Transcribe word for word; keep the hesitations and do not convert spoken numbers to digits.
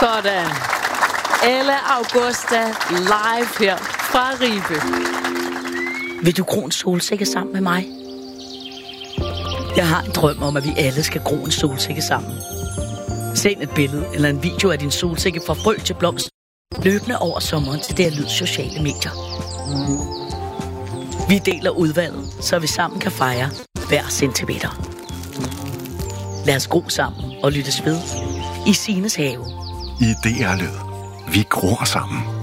Sådan. Elle Augusta live her fra Ribe. Vil du gro en solsikke sammen med mig? Jeg har en drøm om, at vi alle skal gro en solsikke sammen. Send et billede eller en video af din solsikke fra frø til blomst. Løbende over sommeren til det her lyd sociale medier. Vi deler udvalget, så vi sammen kan fejre hver centimeter. Lad os gro sammen og lyttes ved i Sines have. I D R Lyd. Vi gror sammen.